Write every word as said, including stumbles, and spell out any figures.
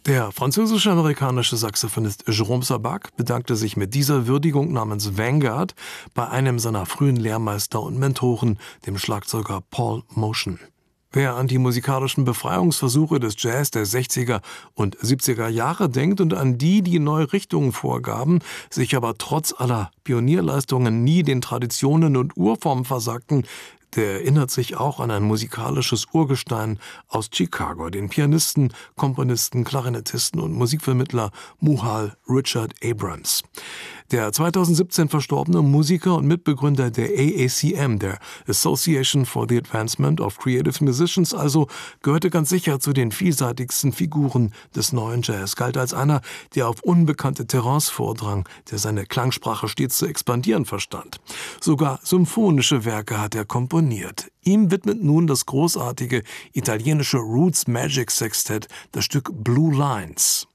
Der französisch-amerikanische Saxophonist Jérôme Sabac bedankte sich mit dieser Würdigung namens Vanguard bei einem seiner frühen Lehrmeister und Mentoren, dem Schlagzeuger Paul Motian. Wer an die musikalischen Befreiungsversuche des Jazz der sechziger und siebziger Jahre denkt und an die, die neue Richtungen vorgaben, sich aber trotz aller Pionierleistungen nie den Traditionen und Urformen versagten, der erinnert sich auch an ein musikalisches Urgestein aus Chicago, den Pianisten, Komponisten, Klarinettisten und Musikvermittler Muhal Richard Abrams. Der zweitausendsiebzehn verstorbene Musiker und Mitbegründer der A A C M, der Association for the Advancement of Creative Musicians, also gehörte ganz sicher zu den vielseitigsten Figuren des neuen Jazz, galt als einer, der auf unbekannte Terrains vordrang, der seine Klangsprache stets zu expandieren verstand. Sogar symphonische Werke hat er komponiert. Ihm widmet nun das großartige italienische Roots Magic Sextett das Stück Blue Lines.